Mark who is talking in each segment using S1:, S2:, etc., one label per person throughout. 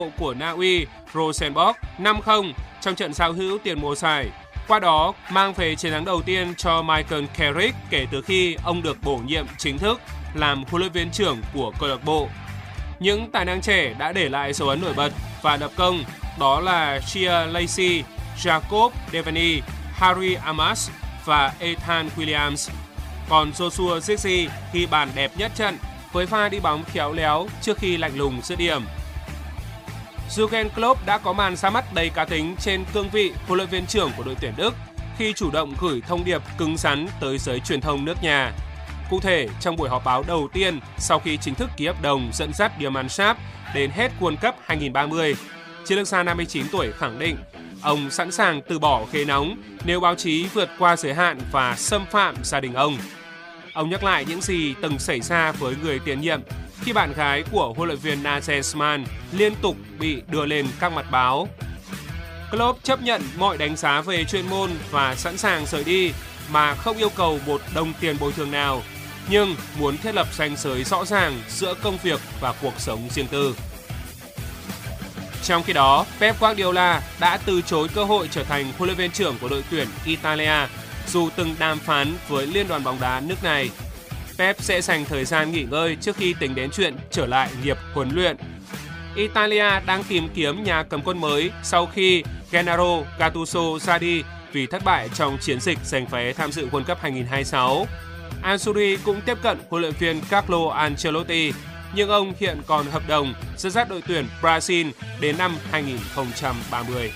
S1: của Na Uy Rosenborg 5-0 trong trận giao hữu tiền mùa giải. Qua đó, mang về chiến thắng đầu tiên cho Michael Carrick kể từ khi ông được bổ nhiệm chính thức làm huấn luyện viên trưởng của câu lạc bộ. Những tài năng trẻ đã để lại dấu ấn nổi bật và lập công, đó là Shea Lacey, Jacob Devaney, Harry Amos và Ethan Williams. Còn Joshua Zirkzee ghi bàn đẹp nhất trận với pha đi bóng khéo léo trước khi lạnh lùng dứt điểm. Jurgen Klopp đã có màn ra mắt đầy cá tính trên cương vị huấn luyện viên trưởng của đội tuyển Đức khi chủ động gửi thông điệp cứng rắn tới giới truyền thông nước nhà. Cụ thể, trong buổi họp báo đầu tiên sau khi chính thức ký hợp đồng dẫn dắt Die Mannschaft đến hết World Cup 2030, chiến lược gia 59 tuổi khẳng định ông sẵn sàng từ bỏ ghế nóng nếu báo chí vượt qua giới hạn và xâm phạm gia đình ông. Ông nhắc lại những gì từng xảy ra với người tiền nhiệm khi bạn gái của huấn luyện viên Nagelsmann liên tục bị đưa lên các mặt báo. Klopp chấp nhận mọi đánh giá về chuyên môn và sẵn sàng rời đi mà không yêu cầu một đồng tiền bồi thường nào, nhưng muốn thiết lập ranh giới rõ ràng giữa công việc và cuộc sống riêng tư. Trong khi đó, Pep Guardiola đã từ chối cơ hội trở thành huấn luyện viên trưởng của đội tuyển Italia dù từng đàm phán với Liên đoàn bóng đá nước này. Pep sẽ dành thời gian nghỉ ngơi trước khi tính đến chuyện trở lại nghiệp huấn luyện. Italia đang tìm kiếm nhà cầm quân mới sau khi Gennaro Gattuso ra đi vì thất bại trong chiến dịch giành vé tham dự World Cup 2026. Azzurri cũng tiếp cận huấn luyện viên Carlo Ancelotti, nhưng ông hiện còn hợp đồng dẫn dắt đội tuyển Brazil đến năm 2030.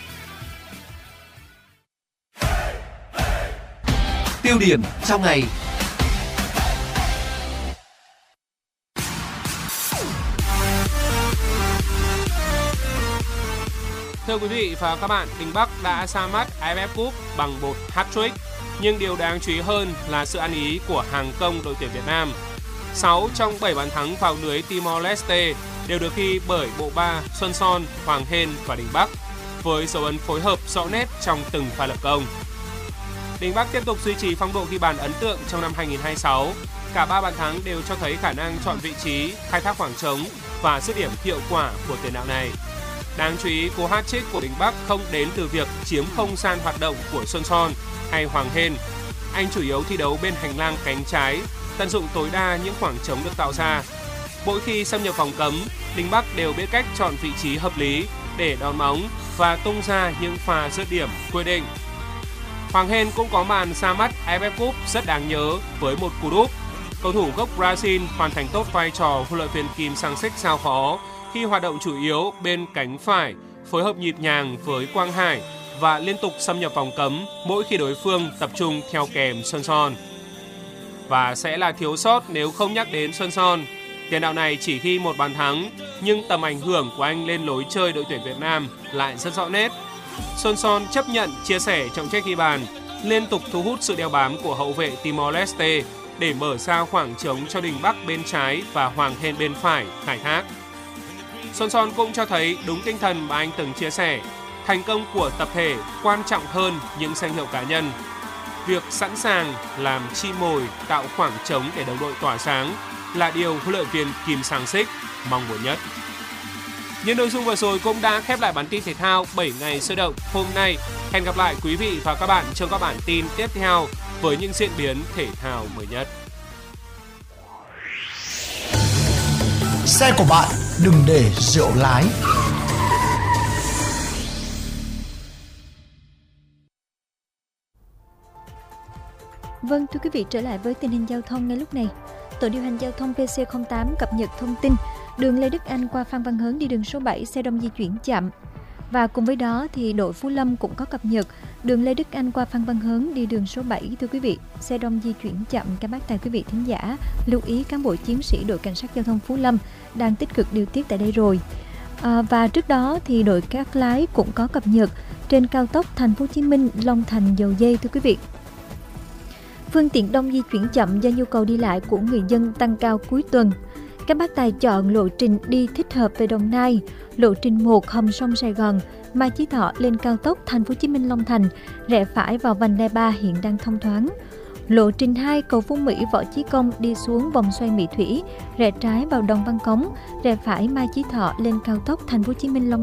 S2: Tiêu điểm trong ngày.
S1: Thưa quý vị và các bạn, Đình Bắc đã ra mắt AFF Cup bằng một hat-trick, nhưng điều đáng chú ý hơn là sự ăn ý của hàng công đội tuyển Việt Nam. 6 trong 7 bàn thắng vào lưới Timor-Leste đều được ghi bởi bộ ba Xuân Son, Hoàng Hên và Đình Bắc, với dấu ấn phối hợp rõ nét trong từng pha lập công. Đình Bắc tiếp tục duy trì phong độ ghi bàn ấn tượng trong năm 2026. Cả 3 bàn thắng đều cho thấy khả năng chọn vị trí, khai thác khoảng trống và dứt điểm hiệu quả của tiền đạo này. Đáng chú ý, cú hat-trick của Đình Bắc không đến từ việc chiếm không gian hoạt động của Xuân Son hay Hoàng Hên. Anh chủ yếu thi đấu bên hành lang cánh trái, tận dụng tối đa những khoảng trống được tạo ra. Mỗi khi xâm nhập vòng cấm, Đình Bắc đều biết cách chọn vị trí hợp lý để đón bóng và tung ra những pha dứt điểm quyết định. Hoàng Hên cũng có màn ra mắt AFF Cup rất đáng nhớ với một cú đúp. Cầu thủ gốc Brazil hoàn thành tốt vai trò huấn luyện viên Kim Sang-sik giao phó khi hoạt động chủ yếu bên cánh phải, phối hợp nhịp nhàng với Quang Hải và liên tục xâm nhập vòng cấm mỗi khi đối phương tập trung theo kèm Xuân Son. Và sẽ là thiếu sót nếu không nhắc đến Xuân Son. Tiền đạo này chỉ ghi một bàn thắng, nhưng tầm ảnh hưởng của anh lên lối chơi đội tuyển Việt Nam lại rất rõ nét. Xuân Son chấp nhận chia sẻ trọng trách ghi bàn, liên tục thu hút sự đeo bám của hậu vệ Timor-Leste để mở ra khoảng trống cho Đình Bắc bên trái và Hoàng Hên bên phải khai thác. Xuân Son cũng cho thấy đúng tinh thần mà anh từng chia sẻ, thành công của tập thể quan trọng hơn những danh hiệu cá nhân. Việc sẵn sàng làm chi mồi tạo khoảng trống để đồng đội tỏa sáng là điều huấn luyện viên Kim Sang-sik mong muốn nhất. Những nội dung vừa rồi cũng đã khép lại bản tin thể thao 7 ngày sôi động hôm nay. Hẹn gặp lại quý vị và các bạn trong các bản tin tiếp theo với những diễn biến thể thao mới nhất.
S3: Xe của bạn đừng để rượu lái.
S4: Vâng, thưa quý vị, trở lại với tình hình giao thông ngay lúc này. Tổ điều hành giao thông PC08 cập nhật thông tin đường Lê Đức Anh qua Phan Văn Hớn đi đường số 7 xe đông di chuyển chậm. Và cùng với đó thì đội Phú Lâm cũng có cập nhật đường Lê Đức Anh qua Phan Văn Hớn đi đường số 7, thưa quý vị, xe đông di chuyển chậm. Các bác tài quý vị thính giả lưu ý, cán bộ chiến sĩ đội cảnh sát giao thông Phú Lâm đang tích cực điều tiết tại đây rồi. Và trước đó thì đội Cát Lái cũng có cập nhật trên cao tốc Thành phố Hồ Chí Minh Long Thành Dầu Dây, thưa quý vị. Phương tiện đông di chuyển chậm do nhu cầu đi lại của người dân tăng cao cuối tuần. Các bác tài chọn lộ trình đi thích hợp về Đồng Nai, lộ trình 1 hầm sông Sài Gòn, Mai Chí Thọ lên cao tốc Thành phố Hồ Chí Minh Long Thành, rẽ phải vào vành đai 3 hiện đang thông thoáng. Lộ trình 2 cầu Phú Mỹ Võ Chí Công đi xuống vòng xoay Mỹ Thủy, rẽ trái vào Đồng Văn Cống, rẽ phải Mai Chí Thọ lên cao tốc Thành phố Hồ Chí Minh Long